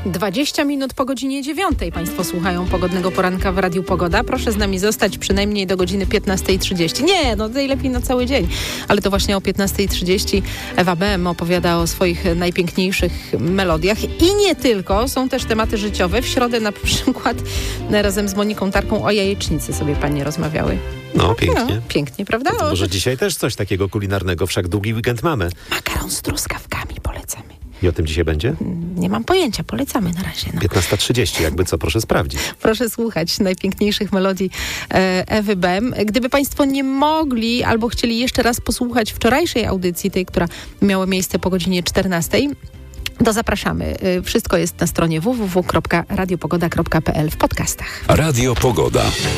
20 minut po godzinie 9. Państwo słuchają Pogodnego Poranka w Radiu Pogoda. Proszę z nami zostać przynajmniej do godziny 15:30. Nie, najlepiej na cały dzień. Ale to właśnie o 15:30 Ewa BM opowiada o swoich najpiękniejszych melodiach. I nie tylko. Są też tematy życiowe. W środę na przykład razem z Moniką Tarką o jajecznicy sobie panie rozmawiały. No, pięknie. No, pięknie, prawda? To może dzisiaj też coś takiego kulinarnego, wszak długi weekend mamy. Makaron z truskawkami polecamy. I o tym dzisiaj będzie? Nie mam pojęcia, polecamy na razie. 15:30, jakby co, proszę sprawdzić. Proszę słuchać najpiękniejszych melodii Ewy BM. Gdyby państwo nie mogli albo chcieli jeszcze raz posłuchać wczorajszej audycji, tej, która miała miejsce po godzinie 14:00, to zapraszamy. Wszystko jest na stronie www.radiopogoda.pl w podcastach. Radio Pogoda.